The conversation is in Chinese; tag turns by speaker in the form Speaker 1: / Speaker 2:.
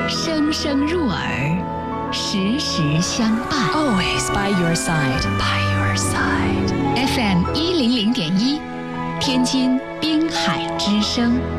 Speaker 1: 声声入耳，时时相伴。
Speaker 2: Always by your side. By your side.
Speaker 1: FM 100.1，天津滨海之声。